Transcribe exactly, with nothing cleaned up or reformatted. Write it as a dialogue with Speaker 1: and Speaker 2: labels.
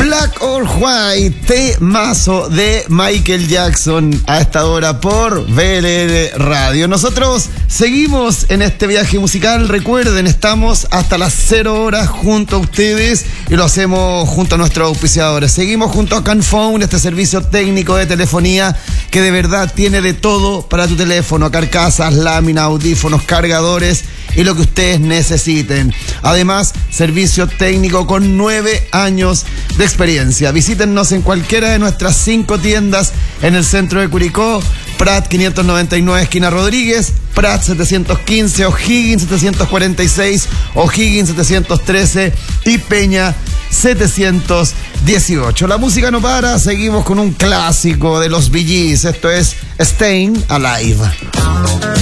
Speaker 1: Black or White, temazo de Michael Jackson a esta hora por V L L Radio. Nosotros seguimos en este viaje musical. Recuerden, estamos hasta las cero horas junto a ustedes y lo hacemos junto a nuestros auspiciadores. Seguimos junto a Canphone, este servicio técnico de telefonía que de verdad tiene de todo para tu teléfono: carcasas, láminas, audífonos, cargadores y lo que ustedes necesiten. Además, servicio técnico con nueve años de experiencia. Visítennos en cualquiera de nuestras cinco tiendas en el centro de Curicó: Prat quinientos noventa y nueve, esquina Rodríguez; Prat setecientos quince, O'Higgins setecientos cuarenta y seis, O'Higgins setecientos trece y Peña setecientos dieciocho. La música no para, seguimos con un clásico de los Bee Gees. Esto es Staying Alive.